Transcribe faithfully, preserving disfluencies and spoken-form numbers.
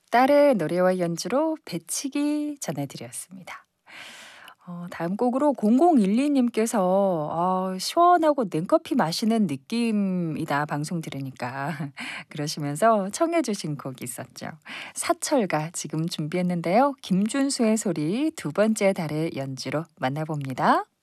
딸의 노래와 연주로 배치기 전해드렸습니다. 어, 다음 곡으로 공공일이 님께서 어, 시원하고 냉커피 마시는 느낌이다 방송 들으니까 그러시면서 청해 주신 곡이 있었죠. 사철가 지금 준비했는데요. 김준수의 소리 두 번째 달의 연주로 만나봅니다.